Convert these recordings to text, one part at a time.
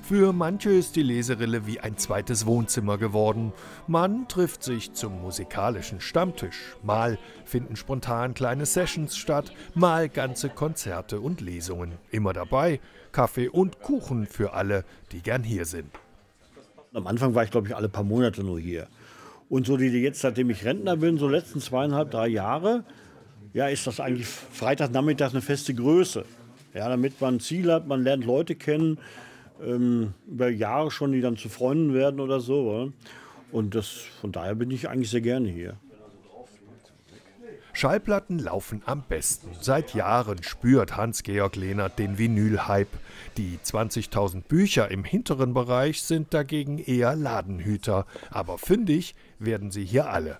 Für manche ist die Leserille wie ein zweites Wohnzimmer geworden. Man trifft sich zum musikalischen Stammtisch. Mal finden spontan kleine Sessions statt, mal ganze Konzerte und Lesungen. Immer dabei Kaffee und Kuchen für alle, die gern hier sind. Am Anfang war ich, glaube ich, alle paar Monate nur hier. Und so jetzt, seitdem ich Rentner bin, so letzten 2,5, 3 Jahre, ja, ist das eigentlich Freitagnachmittag eine feste Größe. Ja, damit man ein Ziel hat, man lernt Leute kennen, über Jahre schon, die dann zu Freunden werden oder so. Und von daher bin ich eigentlich sehr gerne hier. Schallplatten laufen am besten. Seit Jahren spürt Hans-Georg Lehnert den Vinyl-Hype. Die 20.000 Bücher im hinteren Bereich sind dagegen eher Ladenhüter. Aber fündig werden sie hier alle.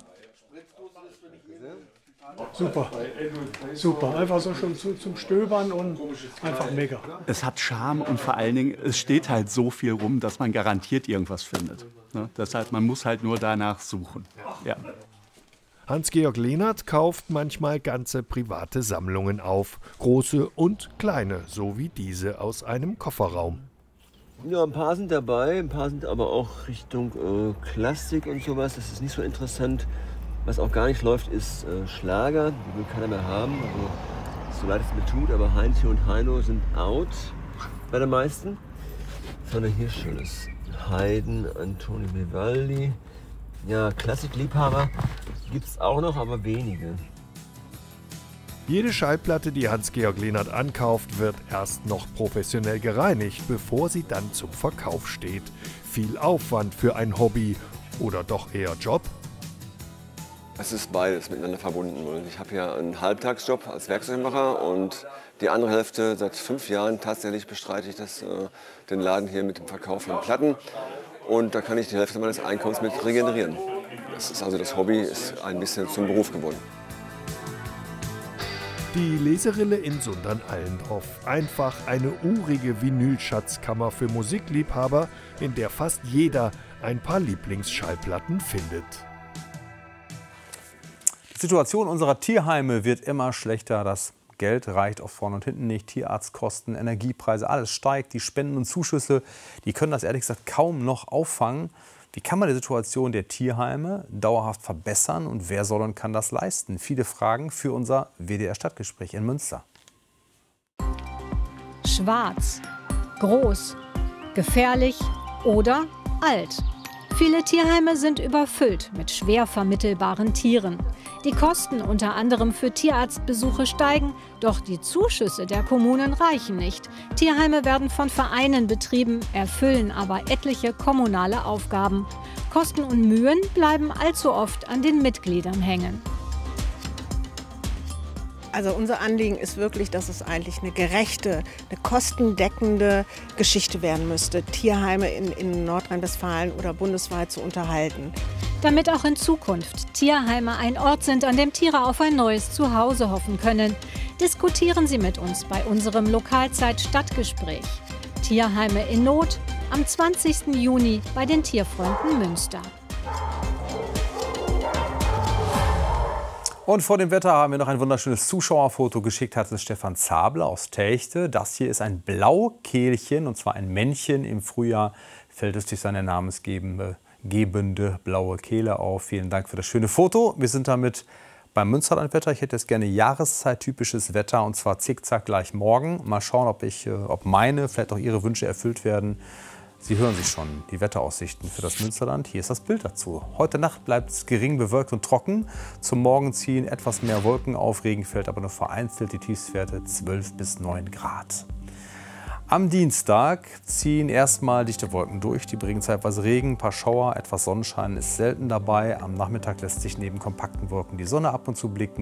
Super, super. Einfach so schon zum Stöbern und einfach mega. Es hat Charme und vor allen Dingen, es steht halt so viel rum, dass man garantiert irgendwas findet. Ne? Deshalb, man muss halt nur danach suchen. Ja. Hans-Georg Lehnert kauft manchmal ganze private Sammlungen auf. Große und kleine, so wie diese aus einem Kofferraum. Ja, ein paar sind dabei, ein paar sind aber auch Richtung Klassik und sowas. Das ist nicht so interessant. Was auch gar nicht läuft, ist Schlager. Die will keiner mehr haben. Also, so leid es mir tut, aber Heinz und Heino sind out bei den meisten. Sondern hier schönes Haydn, Antonio Vivaldi. Ja, Klassikliebhaber gibt es auch noch, aber wenige. Jede Schallplatte, die Hans-Georg Lehnert ankauft, wird erst noch professionell gereinigt, bevor sie dann zum Verkauf steht. Viel Aufwand für ein Hobby oder doch eher Job? Es ist beides miteinander verbunden. Ich habe ja einen Halbtagsjob als Werkzeugmacher und die andere Hälfte, seit 5 Jahren tatsächlich bestreite ich den Laden hier mit dem Verkauf von Platten. Und da kann ich die Hälfte meines Einkommens mit regenerieren. Das Hobby ist ein bisschen zum Beruf geworden. Die Leserille in Sundern-Allendorf. Einfach eine urige Vinylschatzkammer für Musikliebhaber, in der fast jeder ein paar Lieblingsschallplatten findet. Die Situation unserer Tierheime wird immer schlechter. Das Geld reicht auch vorne und hinten nicht. Tierarztkosten, Energiepreise, alles steigt. Die Spenden und Zuschüsse, die können das ehrlich gesagt kaum noch auffangen. Wie kann man die Situation der Tierheime dauerhaft verbessern und wer soll und kann das leisten? Viele Fragen für unser WDR-Stadtgespräch in Münster. Schwarz, groß, gefährlich oder alt. Viele Tierheime sind überfüllt mit schwer vermittelbaren Tieren. Die Kosten unter anderem für Tierarztbesuche steigen, doch die Zuschüsse der Kommunen reichen nicht. Tierheime werden von Vereinen betrieben, erfüllen aber etliche kommunale Aufgaben. Kosten und Mühen bleiben allzu oft an den Mitgliedern hängen. Also unser Anliegen ist wirklich, dass es eigentlich eine gerechte, eine kostendeckende Geschichte werden müsste, Tierheime in Nordrhein-Westfalen oder bundesweit zu unterhalten. Damit auch in Zukunft Tierheime ein Ort sind, an dem Tiere auf ein neues Zuhause hoffen können, diskutieren Sie mit uns bei unserem Lokalzeit-Stadtgespräch. Tierheime in Not am 20. Juni bei den Tierfreunden Münster. Und vor dem Wetter haben wir noch ein wunderschönes Zuschauerfoto geschickt, hat es Stefan Zabler aus Telchte. Das hier ist ein Blaukehlchen, und zwar ein Männchen. Im Frühjahr fällt es durch seine namensgebende blaue Kehle auf. Vielen Dank für das schöne Foto. Wir sind damit beim Münsterlandwetter. Ich hätte jetzt gerne jahreszeit-typisches Wetter, und zwar zickzack gleich morgen. Mal schauen, ob meine, vielleicht auch Ihre Wünsche erfüllt werden. Sie hören sich schon die Wetteraussichten für das Münsterland. Hier ist das Bild dazu. Heute Nacht bleibt es gering bewölkt und trocken. Zum Morgen ziehen etwas mehr Wolken auf. Regen fällt aber nur vereinzelt. Die Tiefstwerte 12 bis 9 Grad. Am Dienstag ziehen erstmal dichte Wolken durch. Die bringen zeitweise Regen, ein paar Schauer, etwas Sonnenschein ist selten dabei. Am Nachmittag lässt sich neben kompakten Wolken die Sonne ab und zu blicken.